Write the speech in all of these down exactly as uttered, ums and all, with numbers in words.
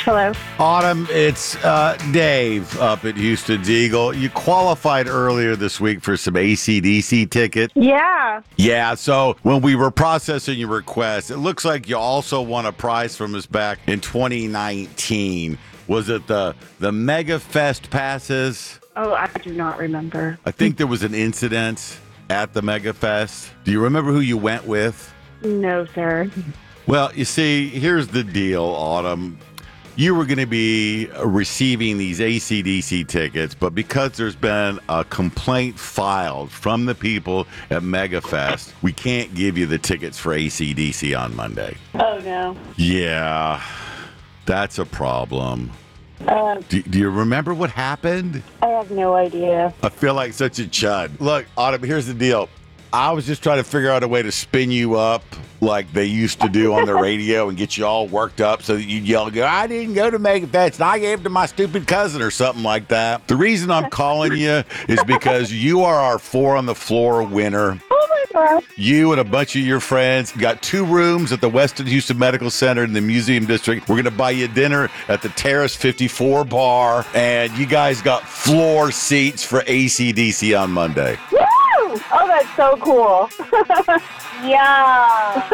Hello. Autumn, it's uh, Dave up at Houston's Eagle. You qualified earlier this week for some A C D C tickets. Yeah. Yeah, so when we were processing your request, it looks like you also won a prize from us back in twenty nineteen. Was it the the Mega Fest passes? Oh, I do not remember. I think there was an incident at the Mega Fest. Do you remember who you went with? No, sir. Well, you see, here's the deal, Autumn. You were going to be receiving these A C D C tickets, but because there's been a complaint filed from the people at MegaFest, we can't give you the tickets for A C D C on Monday. Oh, no. Yeah, that's a problem. Uh, Do, do you remember what happened? I have no idea. I feel like such a chud. Look, Autumn, here's the deal. I was just trying to figure out a way to spin you up like they used to do on the radio and get you all worked up so that you'd yell and go, I didn't go to MegaFest and I gave it to my stupid cousin or something like that. The reason I'm calling you is because you are our four on the floor winner. Oh, my God. You and a bunch of your friends got two rooms at the Weston Houston Medical Center in the Museum District. We're going to buy you dinner at the Terrace fifty-four bar, and you guys got floor seats for A C D C on Monday. Woo! Oh, that's so cool. Yeah.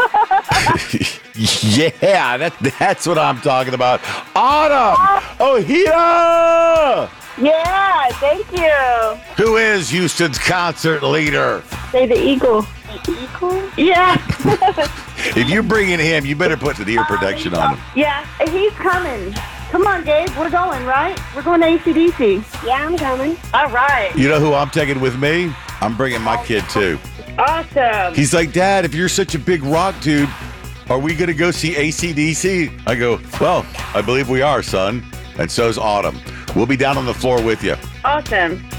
Yeah, that, that's what I'm talking about. Autumn! Oh, here! Yeah, thank you. Who is Houston's concert leader? Say the Eagle. The Eagle? Yeah. If you're bringing him, you better put the ear protection on him. Yeah, he's coming. Come on, Dave. We're going, right? We're going to A C D C. Yeah, I'm coming. All right. You know who I'm taking with me? I'm bringing my kid, too. Awesome. He's like, Dad, if you're such a big rock dude, are we going to go see A C D C? I go, well, I believe we are, son. And so's Autumn. We'll be down on the floor with you. Awesome.